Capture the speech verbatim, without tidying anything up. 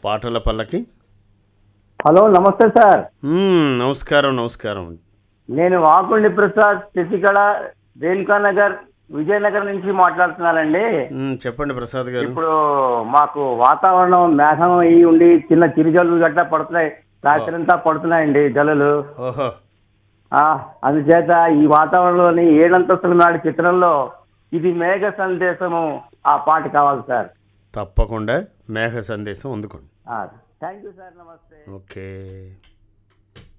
పాటల పల్లకి. హలో, నమస్తే సార్. మ్మ్, నమస్కారం నమస్కారం. నేను వాకుండి ప్రసాద్, చిత్తికళ, రేణుకానగర్, విజయనగరం నుంచి మాట్లాడుతున్నానండి. మ్మ్, చెప్పండి ప్రసాద్ గారు. ఇప్పుడు మాకు వాతావరణం మేఘం అయ్యి ఉండి చిన్న చిరుజల్లు గట్లా పడుతున్నాయి, రాత్రి అంతా పడుతున్నాయండి జల్లులు. ఓహో. ఆ, అందుచేత ఈ వాతావరణంలోని ఏడంతస్తుల నాటి చిత్రంలో ఇది మేఘ సందేశము ఆ పాట కావాలి సార్. తప్పకుండా మేఘ సందేశం అందుకోండి. థ్యాంక్ యూ సార్, నమస్తే. ఓకే.